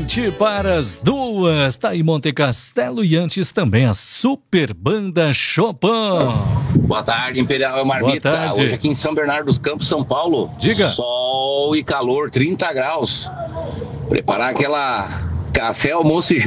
20 para as 2. Tá aí Monte Castelo e antes também a Super Banda Chopin. Boa tarde, Imperial é Marmita. Boa tarde. Hoje aqui em São Bernardo dos Campos, São Paulo. Diga. Sol e calor, 30 graus. Preparar aquela café, almoço e